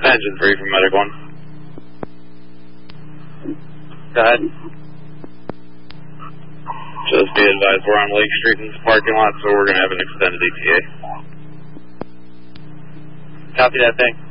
Engine 3 from Medic 1. Go ahead. Just be advised, we're on Lake Street in this parking lot, so we're going to have an extended ETA. Copy that, thing.